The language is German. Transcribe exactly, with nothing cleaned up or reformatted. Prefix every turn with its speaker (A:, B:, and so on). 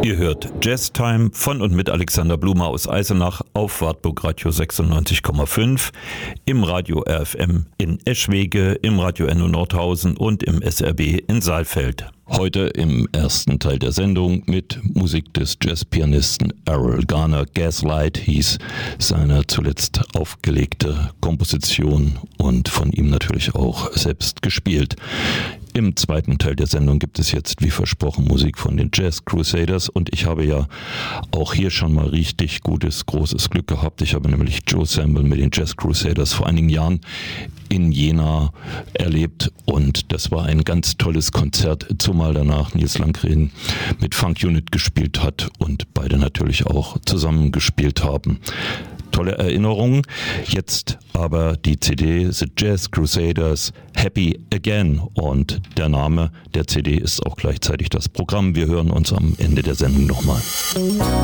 A: Ihr hört Jazz Time von und mit Alexander Blumer aus Eisenach auf Wartburg Radio sechsundneunzig Komma fünf, im Radio R F M in Eschwege, im Radio Enno Nordhausen und im S R B in Saalfeld. Heute im ersten Teil der Sendung mit Musik des Jazzpianisten Errol Garner. Gaslight hieß seine zuletzt aufgelegte Komposition und von ihm natürlich auch selbst gespielt. Im zweiten Teil der Sendung gibt es jetzt, wie versprochen, Musik von den Jazz Crusaders und ich habe ja auch hier schon mal richtig gutes, großes Glück gehabt. Ich habe nämlich Joe Sample mit den Jazz Crusaders vor einigen Jahren in Jena erlebt und das war ein ganz tolles Konzert, zumal danach Nils Landgren mit Funk Unit gespielt hat und beide natürlich auch zusammen gespielt haben. Tolle Erinnerungen. Jetzt aber die C D The Jazz Crusaders Happy Again und der Name der C D ist auch gleichzeitig das Programm. Wir hören uns am Ende der Sendung nochmal.